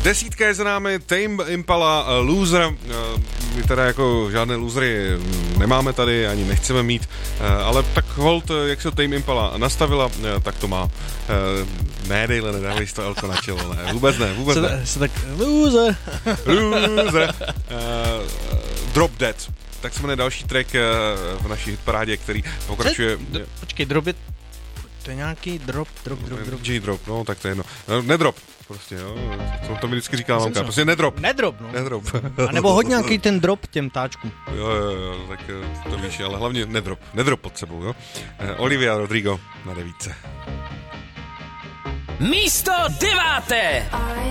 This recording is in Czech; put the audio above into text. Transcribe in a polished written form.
Desítka je za námi, Tame Impala, Loser. My teda jako žádné losery nemáme tady, ani nechceme mít, ale tak hold, jak se Tame Impala nastavila, tak to má. Ne, Dejle, nedávej si to Elko na čelo, ne, vůbec ne. Se tak, loser. Drop Dead. Tak se jmenuje další track v naší hitparádě, který pokračuje. Počkej, Drop je... To je nějaký drop. J-drop, no, tak to je jedno. Nedrop, prostě, jo. To mi vždycky říká mamka, prostě nedrop. Nedrop. A nebo hodně nějaký ten drop těm táčkům. Jo, tak to víš, ale hlavně nedrop pod sebou, jo. Olivia Rodrigo na 9. Místo 9.